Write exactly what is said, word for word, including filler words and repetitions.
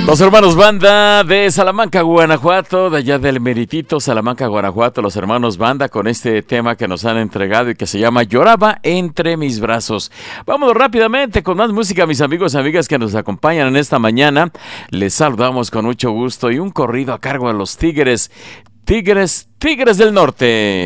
Los hermanos Banda de Salamanca, Guanajuato, de allá del meritito Salamanca, Guanajuato, los hermanos Banda con este tema que nos han entregado y que se llama Lloraba entre mis brazos. Vámonos rápidamente con más música, mis amigos y amigas que nos acompañan en esta mañana. Les saludamos con mucho gusto y un corrido a cargo de los Tigres, Tigres, Tigres del Norte.